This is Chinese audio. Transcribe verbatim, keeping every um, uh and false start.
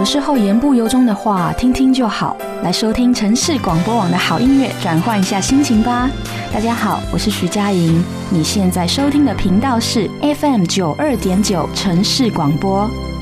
时候言不由衷的话，听听就好。来收听城市广播网的好音乐，转换一下心情吧。大家好，我是徐佳莹，你现在收听的频道是 F M 九二点九 城市广播。